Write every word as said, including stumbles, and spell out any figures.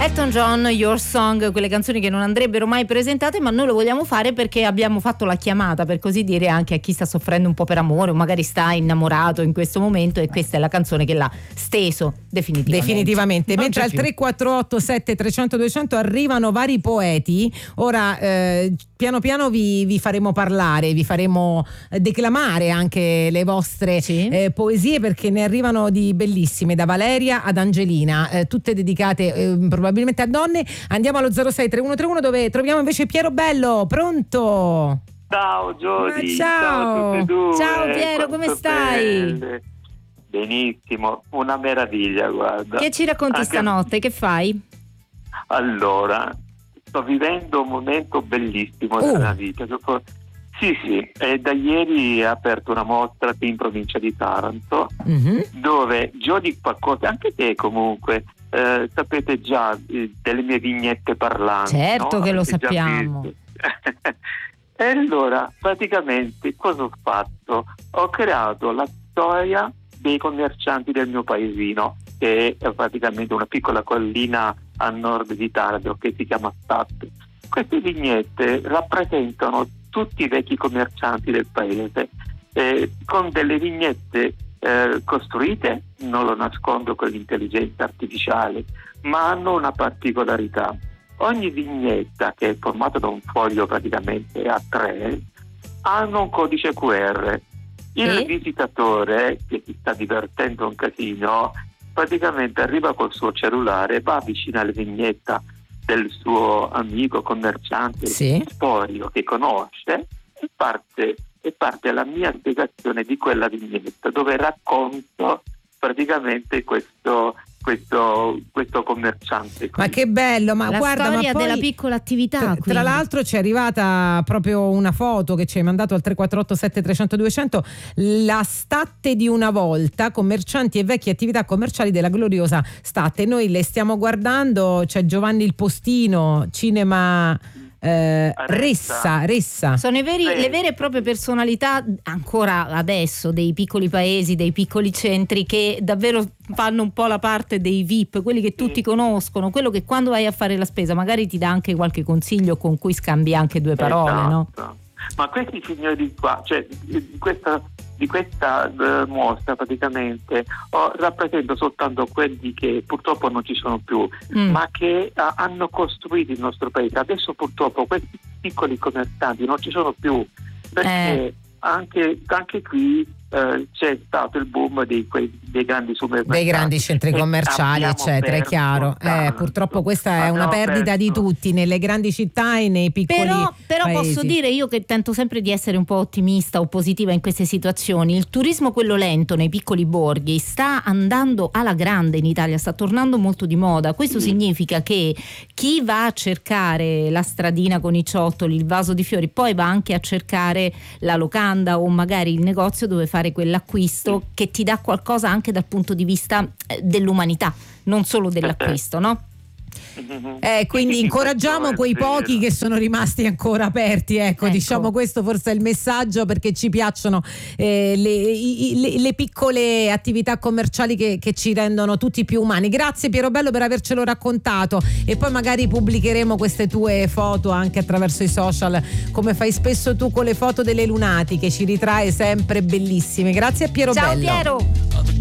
Elton John, Your Song, quelle canzoni che non andrebbero mai presentate, ma noi lo vogliamo fare perché abbiamo fatto la chiamata, per così dire, anche a chi sta soffrendo un po' per amore o magari sta innamorato in questo momento, e questa è la canzone che l'ha steso definitivamente. Definitivamente. Mentre al tre quattro otto sette trecento duecento arrivano vari poeti, ora eh, piano piano vi, vi faremo parlare, vi faremo declamare anche le vostre sì. eh, poesie, perché ne arrivano di bellissime, da Valeria ad Angelina, eh, tutte dedicate eh, probabilmente a donne. Andiamo allo zero sei tre uno tre uno dove troviamo invece Piero Bello. Pronto? Ciao Giodi. Ciao. Ciao a tutti e due. Ciao Piero, come stai? Belle. Benissimo, una meraviglia, guarda. Che ci racconti Anche... stanotte? Che fai? Allora, sto vivendo un momento bellissimo della oh. mia vita. Sì, sì, eh, da ieri ha aperto una mostra qui in provincia di Taranto, mm-hmm. dove Giodi Paccotti, anche te comunque, eh, sapete già eh, delle mie vignette parlanti. Certo, no? che lo Avete sappiamo. E allora, praticamente, cosa ho fatto? Ho creato la storia dei commercianti del mio paesino, che è praticamente una piccola collina a nord di Taranto che si chiama Stat. Queste vignette rappresentano tutti i vecchi commercianti del paese, eh, con delle vignette eh, costruite, non lo nascondo, con l'intelligenza artificiale, ma hanno una particolarità. Ogni vignetta, che è formata da un foglio praticamente a tre, hanno un codice Q R. Il e? visitatore, che si sta divertendo un casino, praticamente arriva col suo cellulare, va vicino alla vignetta del suo amico commerciante sì. storico che conosce, e parte, e parte la mia spiegazione di quella vignetta, dove racconto praticamente questo questo, questo commerciante qui. Ma che bello, ma la guarda, storia ma poi, della piccola attività, tra, tra l'altro ci è arrivata proprio una foto che ci hai mandato al tre quattro otto sette trecento duecento, la Statte di una volta, commercianti e vecchie attività commerciali della gloriosa Statte. Noi le stiamo guardando, c'è Giovanni il Postino, cinema Eh, Ressa, Ressa. Sono i veri, le vere e proprie personalità ancora adesso dei piccoli paesi, dei piccoli centri, che davvero fanno un po' la parte dei V I P, quelli che tutti sì. conoscono, quello che quando vai a fare la spesa magari ti dà anche qualche consiglio con cui scambi anche due parole, esatto. no? Ma questi signori di qua, cioè di questa, di questa uh, mostra praticamente oh, rappresento soltanto quelli che purtroppo non ci sono più, mm. ma che uh, hanno costruito il nostro paese. Adesso purtroppo questi piccoli commercianti non ci sono più, perché eh. anche, anche qui Uh, c'è stato il boom dei, quei, dei grandi supermercati, dei grandi centri commerciali, eccetera, è chiaro. Eh, purtroppo questa è una perdita perso. di tutti, nelle grandi città e nei piccoli però, però paesi. Posso dire, io che tento sempre di essere un po' ottimista o positiva in queste situazioni, il turismo, quello lento nei piccoli borghi, sta andando alla grande in Italia, sta tornando molto di moda. Questo sì. significa che chi va a cercare la stradina con i ciottoli, il vaso di fiori, poi va anche a cercare la locanda o magari il negozio dove fare quell'acquisto che ti dà qualcosa anche dal punto di vista dell'umanità, non solo dell'acquisto, no? Eh, quindi incoraggiamo quei pochi che sono rimasti ancora aperti, ecco, ecco. diciamo questo forse è il messaggio, perché ci piacciono eh, le, i, le, le piccole attività commerciali che, che ci rendono tutti più umani. Grazie Piero Bello per avercelo raccontato, e poi magari pubblicheremo queste tue foto anche attraverso i social, come fai spesso tu con le foto delle lunatiche, ci ritrae sempre bellissime. Grazie a Piero Ciao Bello. Piero.